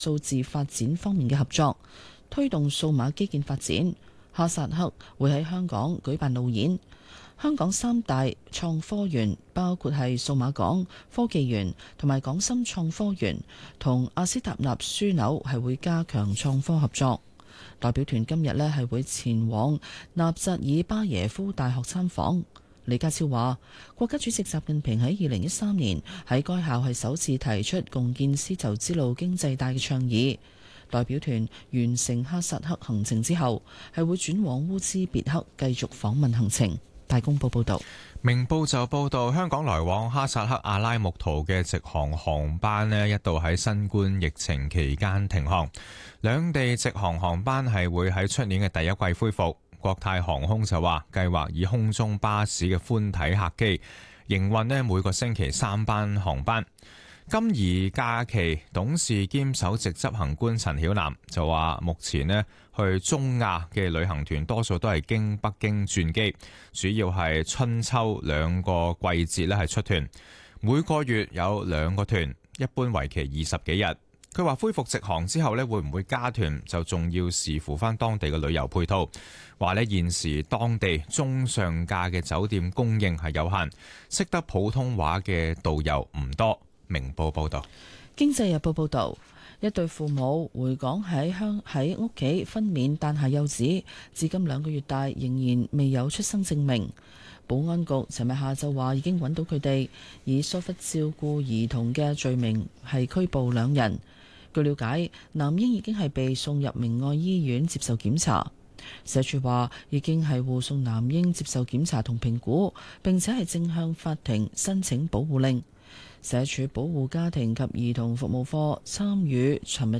數字發展方面嘅合作，推動數碼基建發展。哈薩克會喺香港舉辦路演。香港三大創科園包括係數碼港、科技園同埋港深創科園，同阿斯塔納樞紐係會加強創科合作。代表團今日呢係會前往納扎爾巴耶夫大學參訪。李家超話，國家主席習近平喺2013年喺該校係首次提出共建絲綢之路經濟帶嘅倡議。代表團完成哈薩克行程之後，係會轉往烏茲別克繼續訪問行程。大公報報道。 明報就報道，香港來往哈薩克阿拉木圖嘅直航航班呢一度喺新冠疫情期間停航，兩地直航航班係會喺出年嘅第一季恢復。國泰航空就話，計劃以空中巴士嘅寬體客機營運呢每個星期3班航班。金怡假期董事兼首席執行官陳曉南就話，目前呢去中亞嘅旅行團多數都係經北京轉機，主要係春秋兩個季節呢係出團，每個月有2個團，一般為期20幾日。佢話恢復直航之後呢，會唔會加團就仲要視乎翻當地嘅旅遊配套。話呢，現時當地中上價嘅酒店供應係有限，識得普通話嘅導遊唔多。明報報道。 經濟日報報道，一對父母回港喺屋企分娩誕下幼子，至今2個月大，仍然未有出生證明。保安局尋日下晝話已經揾到佢哋，以疏忽照顧兒童嘅罪名係拘捕2人。據了解，男嬰已經係被送入明愛醫院接受檢查。社署話已經係護送男嬰接受檢查同評估，並且係正向法庭申請保護令。社署保護家庭及兒童服務課參與尋日